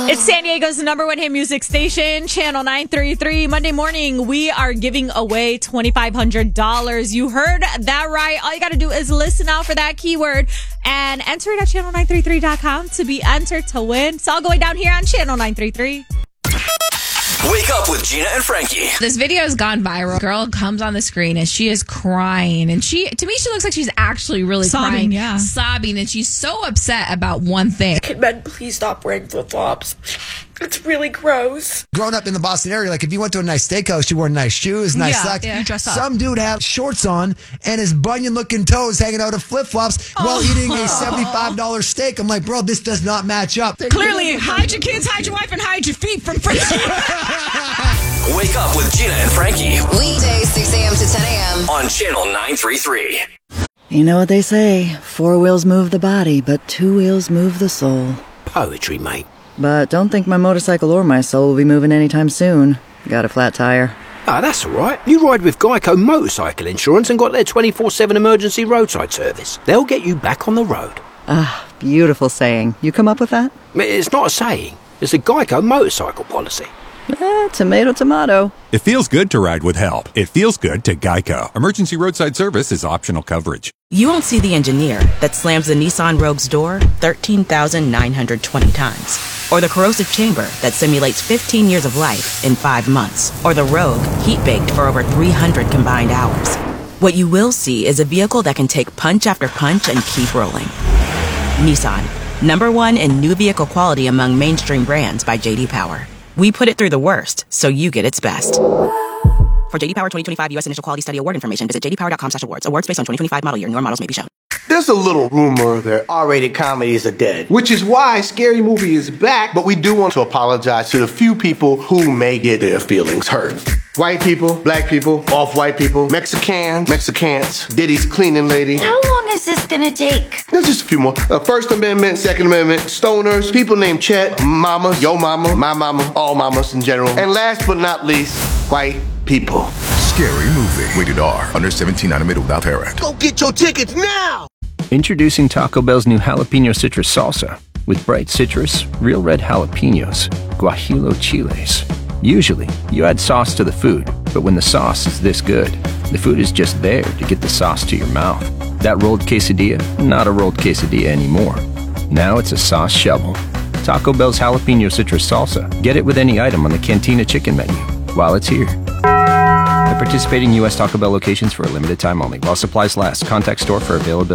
It's San Diego's #1 hit music station, Channel 933. Monday morning, we are giving away $2,500. You heard that right. All you got to do is listen out for that keyword and enter it at channel933.com to be entered to win. It's all going down here on Channel 933. Wake up with Gina and Frankie. This video has gone viral. Girl comes on the screen and she is crying. And to me, she looks like she's actually really crying. Yeah. Sobbing. And she's so upset about one thing. Can men please stop wearing flip-flops? It's really gross. Growing up in the Boston area, like if you went to a nice steakhouse, you wore nice shoes, nice socks. Yeah, you dress up. Some dude had shorts on and his bunion-looking toes hanging out of flip-flops while eating a $75 steak. I'm like, bro, this does not match up. Clearly, hide your kids, hide your wife, and hide your feet from Frankie. Wake up with Gina and Frankie Weekdays 6 a.m. to 10 a.m. on Channel 933. You know what they say, 4 wheels move the body, but 2 wheels move the soul. Poetry, mate. But don't think my motorcycle or my soul will be moving anytime soon. Got a flat tire. Ah, that's all right. You ride with Geico Motorcycle Insurance and got their 24/7 emergency roadside service. They'll get you back on the road. Ah, beautiful saying. You come up with that? It's not a saying. It's a Geico motorcycle policy. Tomato, tomato. It feels good to ride with help. It feels good to Geico. Emergency roadside service is optional coverage. You won't see the engineer that slams the Nissan Rogue's door 13,920 times. Or the corrosive chamber that simulates 15 years of life in 5 months. Or the Rogue heat-baked for over 300 combined hours. What you will see is a vehicle that can take punch after punch and keep rolling. Nissan, #1 in new vehicle quality among mainstream brands by J.D. Power. We put it through the worst, so you get its best. For J.D. Power 2025 U.S. Initial Quality Study Award information, visit jdpower.com/awards. Awards based on 2025 model year. Newer models may be shown. There's a little rumor that R-rated comedies are dead, which is why Scary Movie is back, but we do want to apologize to the few people who may get their feelings hurt. White people, black people, off-white people, Mexicans, Diddy's cleaning lady. How long is this gonna take? There's just a few more. First Amendment, Second Amendment, stoners, people named Chet, mamas, yo mama, my mama, all mamas in general. And last but not least, white people. Scary Movie. Rated R. Under 17, animated without parent. Go get your tickets now! Introducing Taco Bell's new jalapeno citrus salsa. With bright citrus, real red jalapenos, guajillo chiles. Usually, you add sauce to the food, but when the sauce is this good, the food is just there to get the sauce to your mouth. That rolled quesadilla, not a rolled quesadilla anymore. Now it's a sauce shovel. Taco Bell's jalapeno citrus salsa. Get it with any item on the Cantina chicken menu while it's here. At participating U.S. Taco Bell locations for a limited time only. While supplies last. Contact store for availability.